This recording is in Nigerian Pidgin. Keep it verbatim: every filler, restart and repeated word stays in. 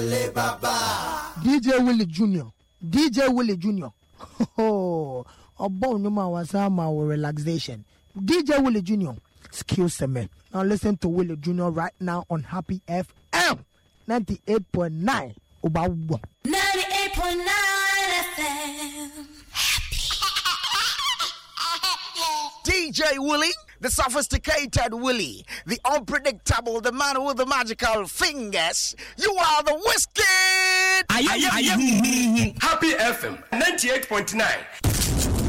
D J Willie Junior D J Willie Junior Oh, about no man was our relaxation. D J Willie Junior Skills man. Now listen to Willie Junior right now on Happy F M ninety-eight point nine. Obawo. ninety-eight point nine F M. D J Willie, the sophisticated Willie, the unpredictable, the man with the magical fingers. You are the whiskey. Happy F M ninety-eight point nine.